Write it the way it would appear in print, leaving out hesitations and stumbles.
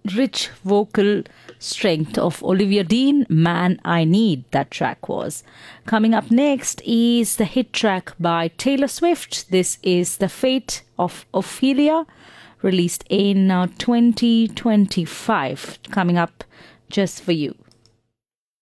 rich vocal strength of Olivia Dean. Man, I Need, that track was. Coming up next is the hit track by Taylor Swift. This is The Fate of Ophelia, released in 2025. Coming up just for you.